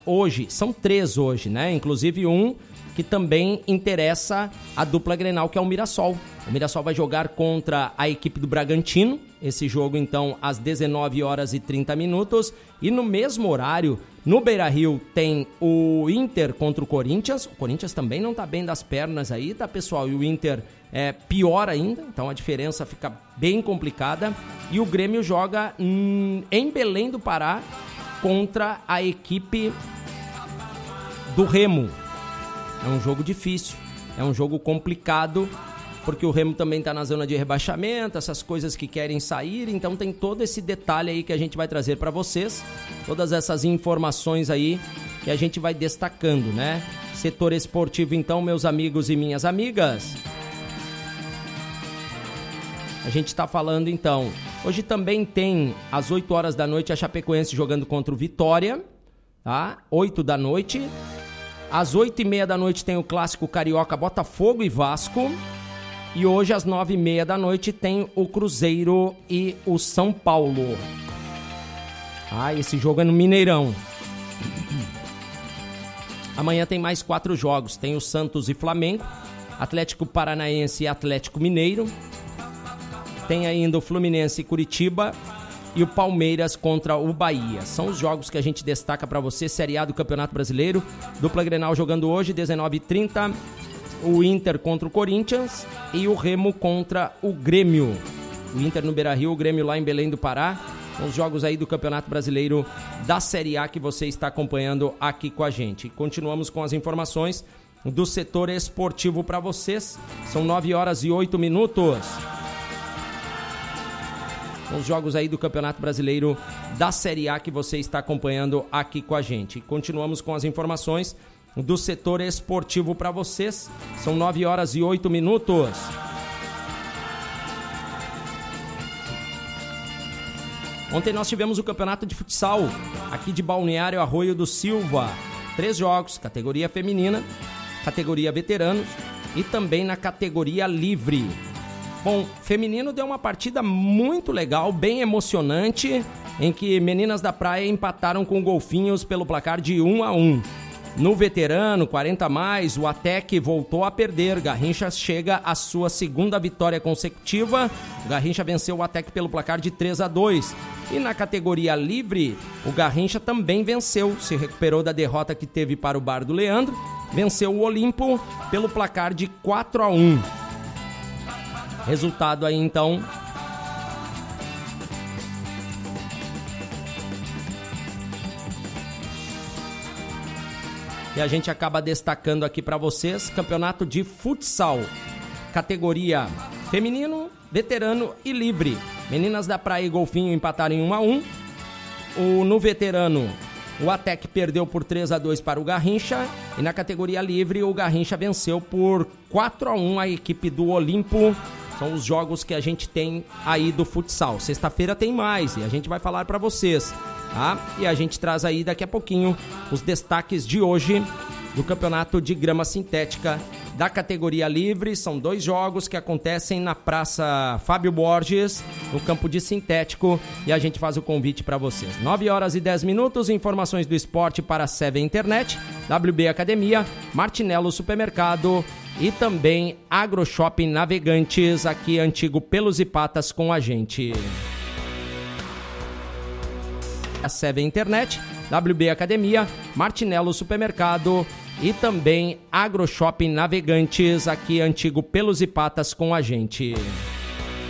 hoje, são 3 hoje, né? Inclusive um que também interessa a dupla Grenal, que é o Mirassol. O Mirassol vai jogar contra a equipe do Bragantino, esse jogo então às 19h30. E no mesmo horário, no Beira-Rio, tem o Inter contra o Corinthians. O Corinthians também não tá bem das pernas aí, tá, pessoal? E o Inter é pior ainda, então a diferença fica bem complicada. E o Grêmio joga em Belém do Pará contra a equipe do Remo. É um jogo difícil, é um jogo complicado, porque o Remo também está na zona de rebaixamento, essas coisas que querem sair, então tem todo esse detalhe aí que a gente vai trazer para vocês, todas essas informações aí que a gente vai destacando, né? Setor esportivo, então, meus amigos e minhas amigas. A gente está falando, então, hoje também tem às 8 horas da noite a Chapecoense jogando contra o Vitória, tá? 8 da noite. Às 8h30 da noite tem o clássico carioca Botafogo e Vasco. E hoje às 9h30 da noite tem o Cruzeiro e o São Paulo. Esse jogo é no Mineirão. Amanhã tem mais 4 jogos. Tem o Santos e Flamengo, Atlético Paranaense e Atlético Mineiro. Tem ainda o Fluminense e Curitiba. E o Palmeiras contra o Bahia. São os jogos que a gente destaca para você. Série A do Campeonato Brasileiro. Dupla Grenal jogando hoje, 19h30. O Inter contra o Corinthians. E o Remo contra o Grêmio. O Inter no Beira-Rio, o Grêmio lá em Belém do Pará. São os jogos aí do Campeonato Brasileiro da Série A que você está acompanhando aqui com a gente. Continuamos com as informações do setor esportivo para vocês. São 9h08. Os jogos aí do Campeonato Brasileiro da Série A que você está acompanhando aqui com a gente. Continuamos com as informações do setor esportivo para vocês. São 9h08. Ontem nós tivemos o campeonato de futsal aqui de Balneário Arroio do Silva. 3 jogos, categoria feminina, categoria veteranos e também na categoria livre. Bom, feminino deu uma partida muito legal, bem emocionante, em que Meninas da Praia empataram com Golfinhos pelo placar de 1-1. No veterano, 40+, o Atec voltou a perder. Garrincha chega à sua 2ª vitória consecutiva. O Garrincha venceu o Atec pelo placar de 3-2. E na categoria livre, o Garrincha também venceu. Se recuperou da derrota que teve para o Bar do Leandro. Venceu o Olimpo pelo placar de 4-1. Resultado aí, então, que a gente acaba destacando aqui para vocês. Campeonato de futsal, categoria feminino, veterano e livre. Meninas da Praia e Golfinho empataram em 1-1. No veterano, o Atec perdeu por 3-2 para o Garrincha. E na categoria livre, o Garrincha venceu por 4-1 a equipe do Olimpo. São os jogos que a gente tem aí do futsal. Sexta-feira tem mais e a gente vai falar para vocês, tá? E a gente traz aí daqui a pouquinho os destaques de hoje do campeonato de grama sintética da categoria livre. São 2 jogos que acontecem na Praça Fábio Borges, no campo de sintético, e a gente faz o convite para vocês. 9h10, informações do esporte para a Seven Internet, WB Academia, Martinello Supermercado e também AgroShopping Navegantes, aqui antigo Pelos e Patas com a gente. A Seven Internet, WB Academia, Martinello Supermercado e também AgroShopping Navegantes, aqui antigo Pelos e Patas com a gente.